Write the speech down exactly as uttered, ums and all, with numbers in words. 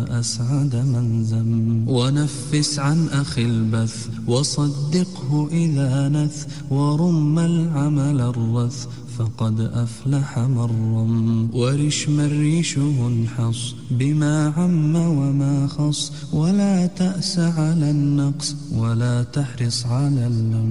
أسعد من زم. ونفس عن أخي البث وصدقه إذا نث، ورم العمل الرث فقد أفلح من رم. ورش من ريشه انحص بما عم وما خص، ولا تأس على النقص ولا تحرص على اللم.